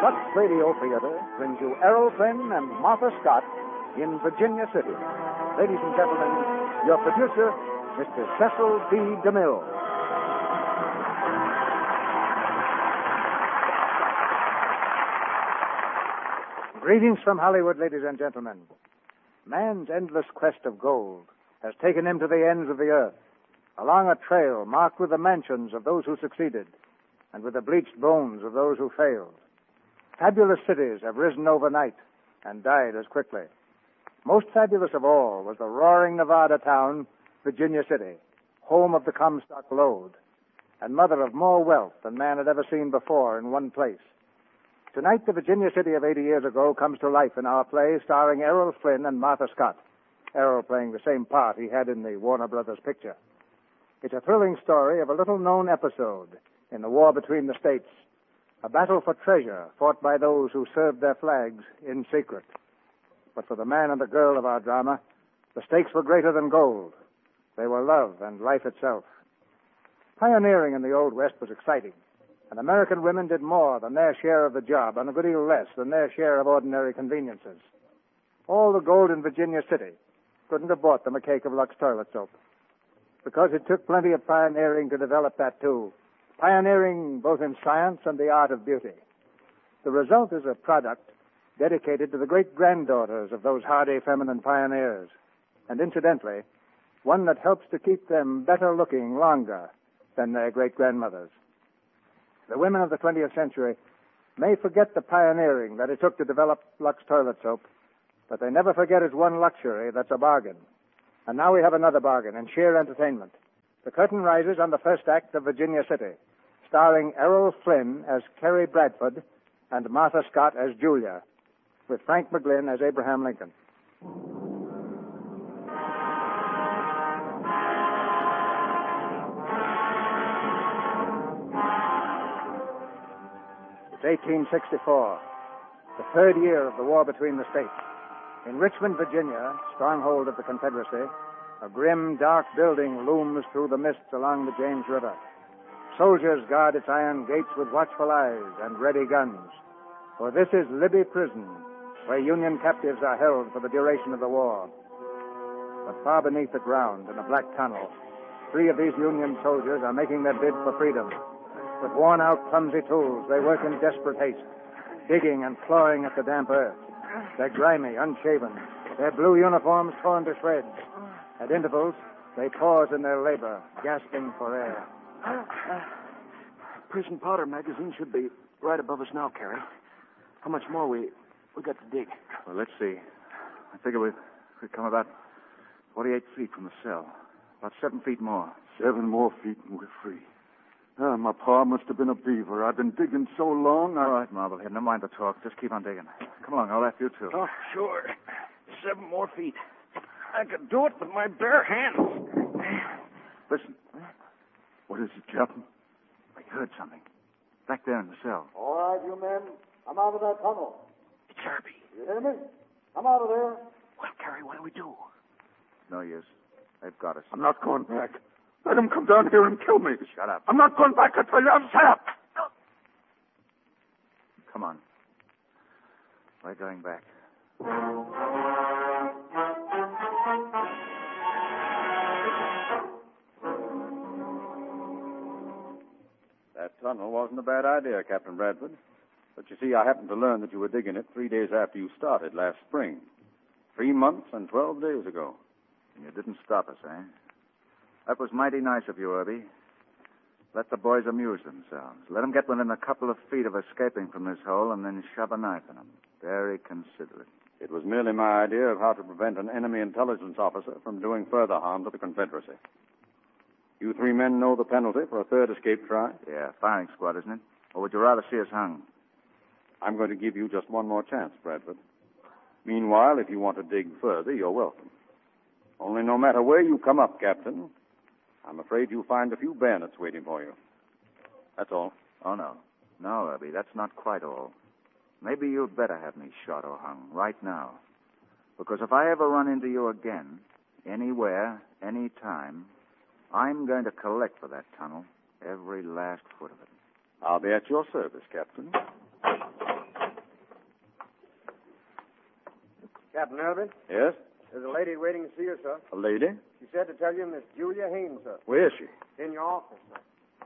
Lux Radio Theater brings you Errol Flynn and Martha Scott in Virginia City. Ladies and gentlemen, your producer, Mr. Cecil B. DeMille. Greetings from Hollywood, ladies and gentlemen. Man's endless quest of gold has taken him to the ends of the earth, along a trail marked with the mansions of those who succeeded and with the bleached bones of those who failed. Fabulous cities have risen overnight and died as quickly. Most fabulous of all was the roaring Nevada town, Virginia City, home of the Comstock Lode, and mother of more wealth than man had ever seen before in one place. Tonight, the Virginia City of 80 years ago comes to life in our play starring Errol Flynn and Martha Scott, Errol playing the same part he had in the Warner Brothers picture. It's a thrilling story of a little-known episode in the war between the states, a battle for treasure fought by those who served their flags in secret. But for the man and the girl of our drama, the stakes were greater than gold. They were love and life itself. Pioneering in the Old West was exciting, and American women did more than their share of the job and a good deal less than their share of ordinary conveniences. All the gold in Virginia City couldn't have bought them a cake of Lux toilet soap, because it took plenty of pioneering to develop that, too. Pioneering both in science and the art of beauty. The result is a product dedicated to the great-granddaughters of those hardy feminine pioneers, and incidentally, one that helps to keep them better looking longer than their great-grandmothers. The women of the 20th century may forget the pioneering that it took to develop Lux toilet soap, but they never forget its one luxury that's a bargain. And now we have another bargain in sheer entertainment. The curtain rises on the first act of Virginia City, starring Errol Flynn as Carrie Bradford and Martha Scott as Julia, with Frank McGlynn as Abraham Lincoln. It's 1864, the third year of the war between the states. In Richmond, Virginia, stronghold of the Confederacy, a grim, dark building looms through the mists along the James River. Soldiers guard its iron gates with watchful eyes and ready guns. For this is Libby Prison, where Union captives are held for the duration of the war. But far beneath the ground, in a black tunnel, 3 of these Union soldiers are making their bid for freedom. With worn-out, clumsy tools, they work in desperate haste, digging and clawing at the damp earth. They're grimy, unshaven, their blue uniforms torn to shreds. At intervals, they pause in their labor, gasping for air. Prison powder magazine should be right above us now, Carrie. How much more we got to dig? Well, let's see. I figure we've come about 48 feet from the cell. About 7 feet more. 7 more feet and we're free. My pa must have been a beaver. I've been digging so long. All right, Marblehead. No mind the talk. Just keep on digging. Come along. I'll after you, too. Oh, sure. 7 more feet. I could do it with my bare hands. Listen. What is it, Captain? I heard something. Back there in the cell. All right, you men. I'm out of that tunnel. It's Herbie. You hear me? I'm out of there. Well, Carrie, what do we do? No use. They've got us. I'm not going back. Let them come down here and kill me. Shut up. I'm not going back. I tell you, shut up. Come on. We're going back. That tunnel wasn't a bad idea, Captain Bradford. But you see, I happened to learn that you were digging it 3 days after you started last spring. 3 months and 12 days ago. And you didn't stop us, eh? That was mighty nice of you, Herbie. Let the boys amuse themselves. Let them get within a couple of feet of escaping from this hole and then shove a knife in them. Very considerate. It was merely my idea of how to prevent an enemy intelligence officer from doing further harm to the Confederacy. You 3 men know the penalty for a third escape try? Yeah, firing squad, isn't it? Or would you rather see us hung? I'm going to give you just one more chance, Bradford. Meanwhile, if you want to dig further, you're welcome. Only no matter where you come up, Captain, I'm afraid you'll find a few bayonets waiting for you. That's all. Oh, no. No, Herbie, that's not quite all. Maybe you'd better have me shot or hung right now. Because if I ever run into you again, anywhere, any time, I'm going to collect for that tunnel, every last foot of it. I'll be at your service, Captain. Captain Elvin, Yes? there's a lady waiting to see you, sir. A lady? She said to tell you Miss Julia Haynes, sir. Where is she? In your office, sir.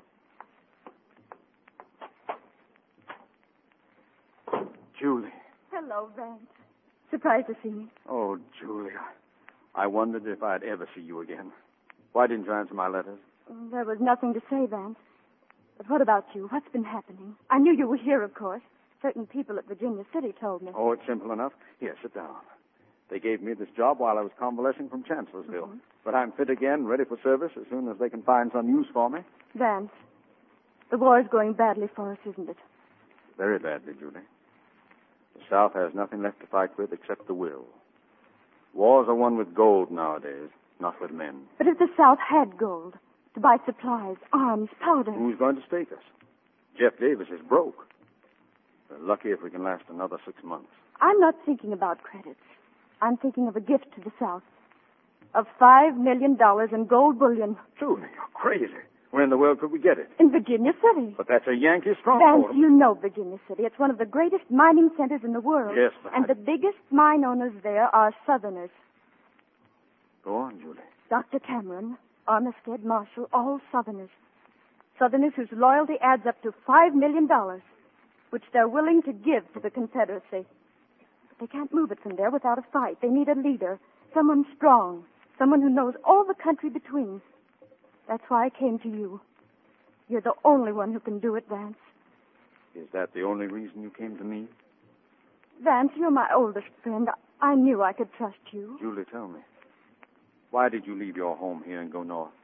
Julie. Hello, Vance. Surprised to see me. Oh, Julia. I wondered if I'd ever see you again. Why didn't you answer my letters? There was nothing to say, Vance. But what about you? What's been happening? I knew you were here, of course. Certain people at Virginia City told me. Oh, it's simple enough. Here, sit down. They gave me this job while I was convalescing from Chancellorsville. Mm-hmm. But I'm fit again, ready for service as soon as they can find some use for me. Vance, the war is going badly for us, isn't it? Very badly, Julie. The South has nothing left to fight with except the will. Wars are won with gold nowadays, not with men. But if the South had gold to buy supplies, arms, powder... Who's going to stake us? Jeff Davis is broke. We're lucky if we can last another 6 months. I'm not thinking about credits. I'm thinking of a gift to the South. Of $5 million in gold bullion. Julie, you're crazy. Where in the world could we get it? In Virginia City. But that's a Yankee stronghold. Vance, you know Virginia City. It's one of the greatest mining centers in the world. Yes, but And the biggest mine owners there are Southerners. Go on, Julie. Dr. Cameron, Armistead, Marshall, all Southerners. Southerners whose loyalty adds up to $5 million, which they're willing to give to the Confederacy. But they can't move it from there without a fight. They need a leader, someone strong, someone who knows all the country between. That's why I came to you. You're the only one who can do it, Vance. Is that the only reason you came to me? Vance, you're my oldest friend. I knew I could trust you. Julie, tell me. Why did you leave your home here and go north?